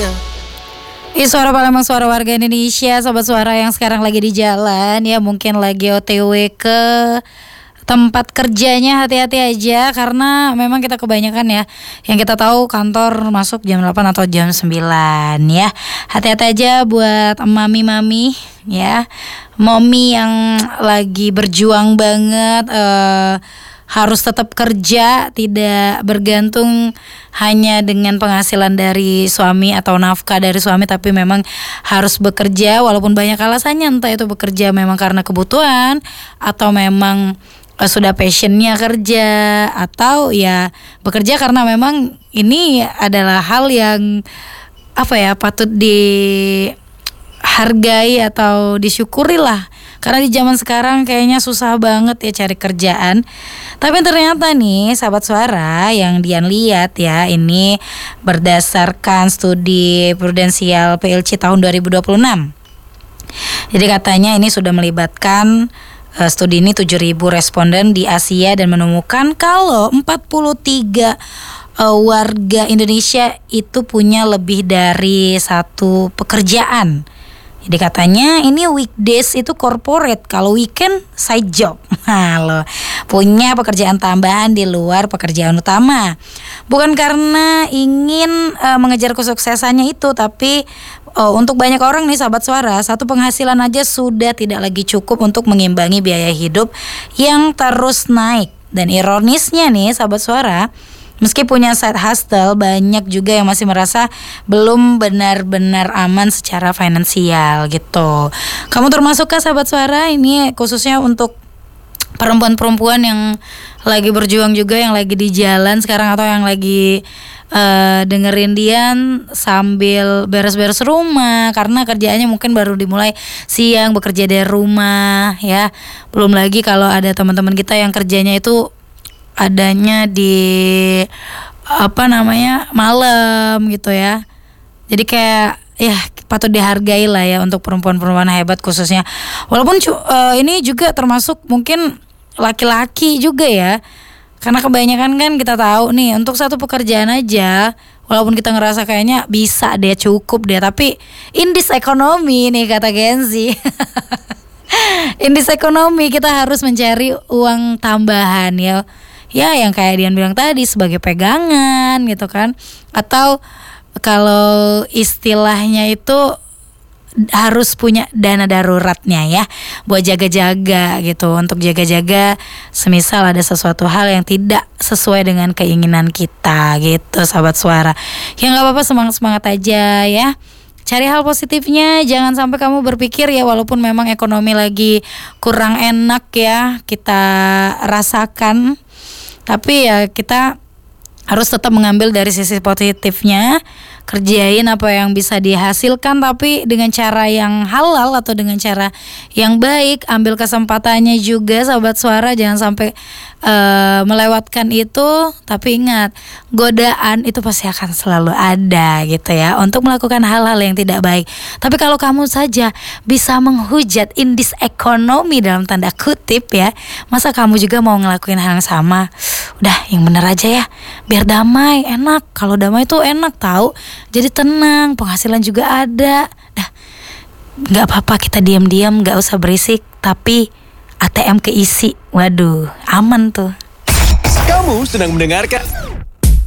Suara Palembang, suara warga Indonesia, sobat suara yang sekarang lagi di jalan ya, mungkin lagi OTW ke tempat kerjanya, hati-hati aja karena memang kita kebanyakan ya yang kita tahu kantor masuk jam 8 atau jam 9 ya. Hati-hati aja buat mami-mami ya, mommy yang lagi berjuang banget, harus tetap kerja, tidak bergantung hanya dengan penghasilan dari suami atau nafkah dari suami, tapi memang harus bekerja walaupun banyak alasannya, entah itu bekerja memang karena kebutuhan atau memang sudah passionnya kerja, atau ya bekerja karena memang ini adalah hal yang patut dihargai atau disyukuri lah. Karena di zaman sekarang kayaknya susah banget ya cari kerjaan. Tapi ternyata nih sahabat suara yang Dian lihat ya, ini berdasarkan studi prudensial PLC tahun 2026. Jadi katanya ini sudah melibatkan studi ini 7.000 responden di Asia dan menemukan kalau 43 warga Indonesia itu punya lebih dari satu pekerjaan. Jadi katanya ini weekdays itu corporate, kalau weekend side job. Nah, lo punya pekerjaan tambahan di luar pekerjaan utama. Bukan karena ingin mengejar kesuksesannya itu, tapi untuk banyak orang nih sahabat suara, satu penghasilan aja sudah tidak lagi cukup untuk mengimbangi biaya hidup yang terus naik. Dan ironisnya nih sahabat suara, meski punya side hustle, banyak juga yang masih merasa belum benar-benar aman secara finansial gitu. Kamu termasuk kah sahabat suara? Ini khususnya untuk perempuan-perempuan yang lagi berjuang juga, yang lagi di jalan sekarang atau yang lagi dengerin Dian sambil beres-beres rumah karena kerjaannya mungkin baru dimulai siang, bekerja dari rumah ya. Belum lagi kalau ada teman-teman kita yang kerjanya itu adanya di malam gitu ya. Jadi kayak ya patut dihargai lah ya untuk perempuan-perempuan hebat khususnya. Walaupun ini juga termasuk mungkin laki-laki juga ya. Karena kebanyakan kan kita tahu nih untuk satu pekerjaan aja, walaupun kita ngerasa kayaknya bisa deh, cukup deh, tapi in this economy nih kata Genzi. In this economy kita harus mencari uang tambahan ya. Ya yang kayak Dian bilang tadi sebagai pegangan gitu kan. Atau kalau istilahnya itu harus punya dana daruratnya ya, buat jaga-jaga gitu. Untuk jaga-jaga semisal ada sesuatu hal yang tidak sesuai dengan keinginan kita gitu sahabat suara. Ya gak apa-apa, semangat-semangat aja ya. Cari hal positifnya, jangan sampai kamu berpikir ya walaupun memang ekonomi lagi kurang enak ya kita rasakan, tapi ya kita harus tetap mengambil dari sisi positifnya. Kerjain apa yang bisa dihasilkan tapi dengan cara yang halal atau dengan cara yang baik. Ambil kesempatannya juga sahabat suara, jangan sampai melewatkan itu. Tapi ingat, godaan itu pasti akan selalu ada gitu ya untuk melakukan hal-hal yang tidak baik. Tapi kalau kamu saja bisa menghujat in this economy dalam tanda kutip ya, masa kamu juga mau ngelakuin hal yang sama? Udah yang bener aja ya, biar damai, enak. Kalau damai tuh enak tahu, jadi tenang, penghasilan juga ada. Dah, nggak apa-apa kita diam-diam, nggak usah berisik, tapi ATM keisi. Waduh, aman tuh. Kamu sedang mendengarkan